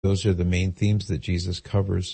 Those are the main themes that Jesus covers.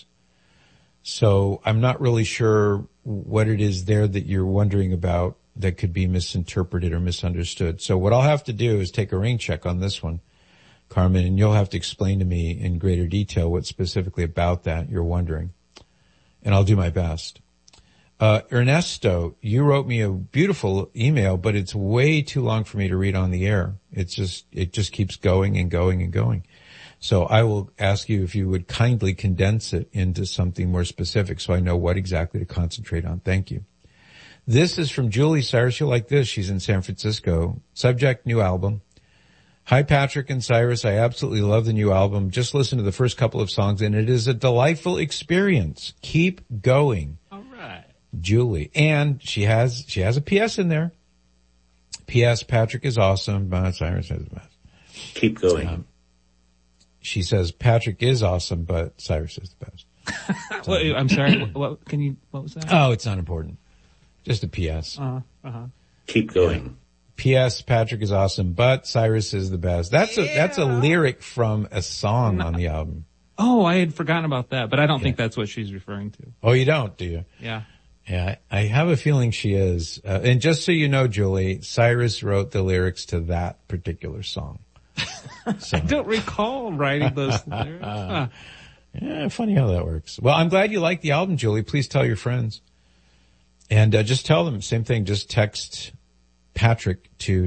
So I'm not really sure what it is there that you're wondering about that could be misinterpreted or misunderstood. So what I'll have to do is take a rain check on this one, Carmen, and you'll have to explain to me in greater detail what specifically about that you're wondering. And I'll do my best. Ernesto, you wrote me a beautiful email, but it's way too long for me to read on the air. It just keeps going and going and going. So I will ask you if you would kindly condense it into something more specific so I know what exactly to concentrate on. Thank you. This is from Julie Cyrus. You'll like this. She's in San Francisco. Subject, new album. Hi, Patrick and Cyrus. I absolutely love the new album. Just listen to the first couple of songs and it is a delightful experience. Keep going. All right. Julie. And she has a PS in there. PS, Patrick is awesome, but Cyrus is the best. Keep going. She says Patrick is awesome, but Cyrus is the best. Well, I'm sorry. What was that? Oh, it's not important. Just a PS. Keep going. P.S. Patrick is awesome, but Cyrus is the best. That's a lyric from a song on the album. Oh, I had forgotten about that, but I don't think that's what she's referring to. Oh, you don't, do you? Yeah. Yeah, I have a feeling she is. And just so you know, Julie, Cyrus wrote the lyrics to that particular song. So. I don't recall writing those lyrics. Yeah, funny how that works. Well, I'm glad you like the album, Julie. Please tell your friends. And just tell them, same thing, just text Patrick to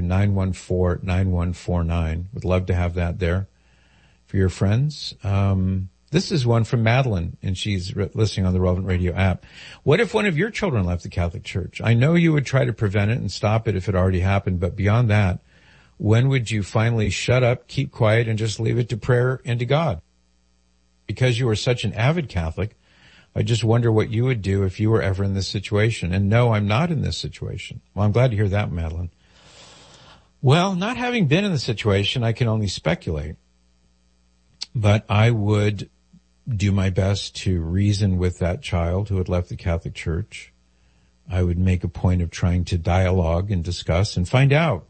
914-9149. Would love to have that there for your friends. This is one from Madeline, and she's listening on the Relevant Radio app. What if one of your children left the Catholic Church? I know you would try to prevent it and stop it if it already happened, but beyond that, when would you finally shut up, keep quiet, and just leave it to prayer and to God? Because you are such an avid Catholic, I just wonder what you would do if you were ever in this situation. And no, I'm not in this situation. Well, I'm glad to hear that, Madeline. Well, not having been in the situation, I can only speculate. But I would do my best to reason with that child who had left the Catholic Church. I would make a point of trying to dialogue and discuss and find out,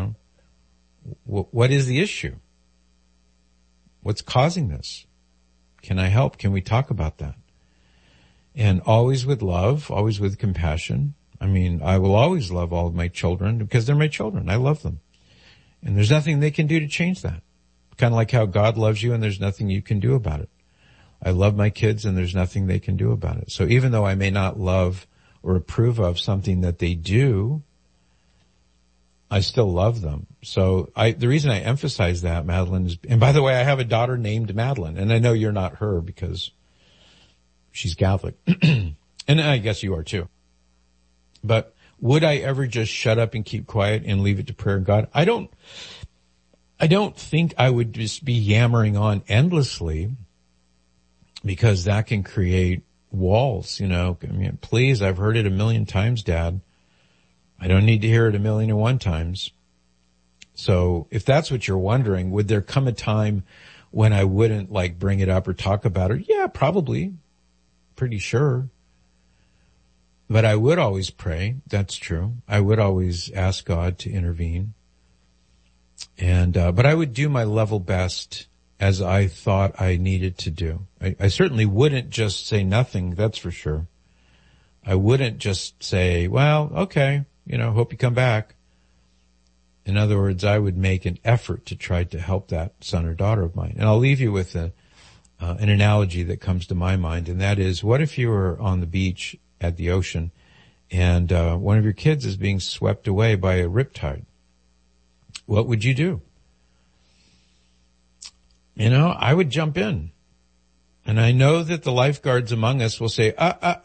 what is the issue? What's causing this? Can I help? Can we talk about that? And always with love, always with compassion. I mean, I will always love all of my children because they're my children. I love them. And there's nothing they can do to change that. Kind of like how God loves you and there's nothing you can do about it. I love my kids and there's nothing they can do about it. So even though I may not love or approve of something that they do, I still love them. So the reason I emphasize that, Madeline, is, and by the way, I have a daughter named Madeline, and I know you're not her because she's Catholic. And I guess you are too. But would I ever just shut up and keep quiet and leave it to prayer and God? I don't think I would just be yammering on endlessly because that can create walls, I mean, please, I've heard it 1,000,000 times, Dad. I don't need to hear it 1,000,001 times. So if that's what you're wondering, would there come a time when I wouldn't bring it up or talk about it? Yeah, probably. Pretty sure. But I would always pray. That's true. I would always ask God to intervene. And, but I would do my level best as I thought I needed to do. I certainly wouldn't just say nothing. That's for sure. I wouldn't just say, well, okay, hope you come back. In other words, I would make an effort to try to help that son or daughter of mine. And I'll leave you with an analogy that comes to my mind, and that is, what if you were on the beach at the ocean and one of your kids is being swept away by a riptide? What would you do? I would jump in. And I know that the lifeguards among us will say,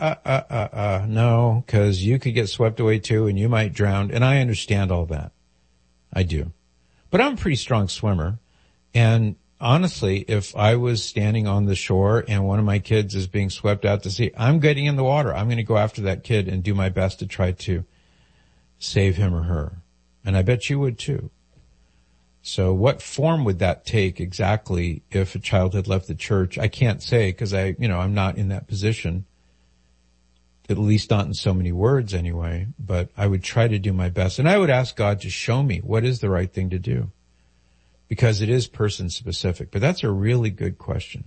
no, because you could get swept away too and you might drown. And I understand all that. I do. But I'm a pretty strong swimmer. And honestly, if I was standing on the shore and one of my kids is being swept out to sea, I'm getting in the water. I'm going to go after that kid and do my best to try to save him or her. And I bet you would too. So what form would that take exactly if a child had left the church? I can't say because I'm not in that position, at least not in so many words anyway, but I would try to do my best. And I would ask God to show me what is the right thing to do. because it is person specific. But that's a really good question.